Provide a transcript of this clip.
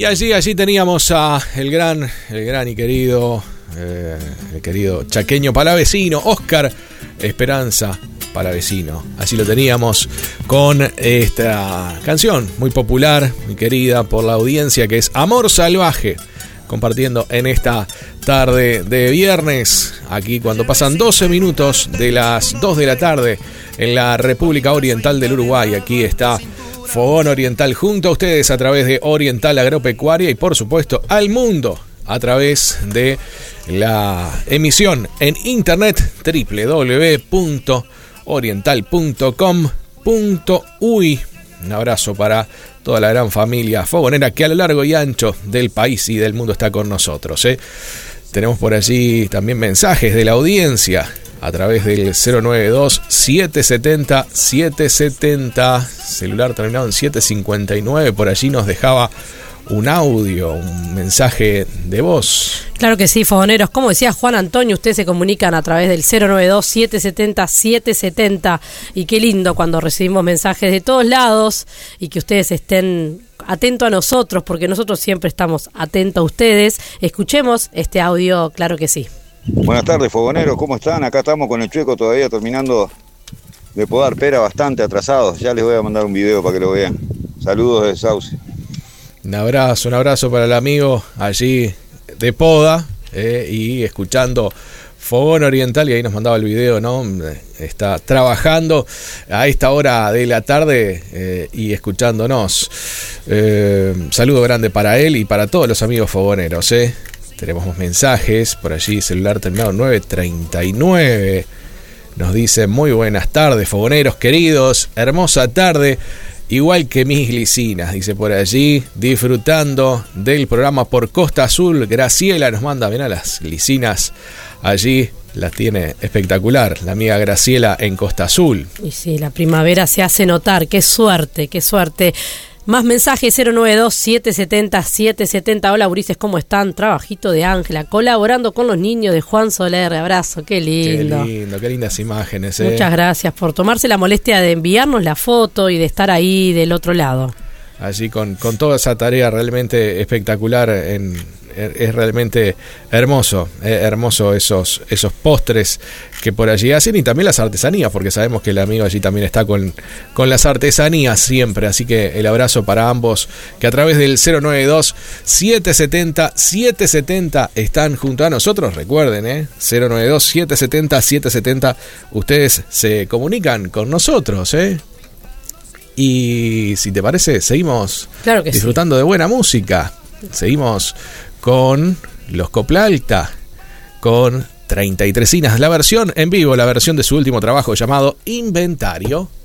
Y allí teníamos a el gran y querido chaqueño palavecino, Oscar Esperanza Palavecino. Así lo teníamos con esta canción muy popular, muy querida por la audiencia, que es Amor Salvaje, compartiendo en esta tarde de viernes, aquí cuando pasan 12 minutos de las 2 de la tarde en la República Oriental del Uruguay. Aquí está Fogón Oriental junto a ustedes a través de Oriental Agropecuaria y por supuesto al mundo a través de la emisión en internet www.oriental.com.uy. Un abrazo para toda la gran familia fogonera que a lo largo y ancho del país y del mundo está con nosotros. Tenemos por allí también mensajes de la audiencia a través del 092-770-770, celular terminado en 759, por allí nos dejaba un audio, un mensaje de voz. Claro que sí, fogoneros. Como decía Juan Antonio, ustedes se comunican a través del 092-770-770 y qué lindo cuando recibimos mensajes de todos lados y que ustedes estén atentos a nosotros, porque nosotros siempre estamos atentos a ustedes. Escuchemos este audio, claro que sí. Buenas tardes, fogoneros, ¿cómo están? Acá estamos con el Chueco todavía terminando de podar pera, bastante atrasados. Ya les voy a mandar un video para que lo vean. Saludos de Sauce. Un abrazo para el amigo allí de poda y escuchando Fogón Oriental, y ahí nos mandaba el video, ¿no? Está trabajando a esta hora de la tarde y escuchándonos. Saludo grande para él y para todos los amigos fogoneros. Tenemos mensajes por allí, celular terminado 939. Nos dice: muy buenas tardes, fogoneros queridos, hermosa tarde. Igual que mis glicinas, dice por allí, disfrutando del programa por Costa Azul. Graciela nos manda, mirá las glicinas allí, las tiene espectacular, la amiga Graciela en Costa Azul. Y sí, la primavera se hace notar, qué suerte, qué suerte. Más mensajes, 092-770-770. Hola, gurises, ¿cómo están? Trabajito de Ángela, colaborando con los niños de Juan Soler. Abrazo, qué lindo. Qué lindas imágenes. Muchas gracias por tomarse la molestia de enviarnos la foto y de estar ahí del otro lado. Allí con toda esa tarea realmente espectacular, es realmente hermoso esos postres que por allí hacen, y también las artesanías, porque sabemos que el amigo allí también está con las artesanías siempre, así que el abrazo para ambos que a través del 092-770-770 están junto a nosotros. Recuerden, 092-770-770, ustedes se comunican con nosotros, y si te parece, seguimos disfrutando de buena música. Seguimos con los Copla Alta, con 33inas, la versión en vivo, la versión de su último trabajo llamado Inventario.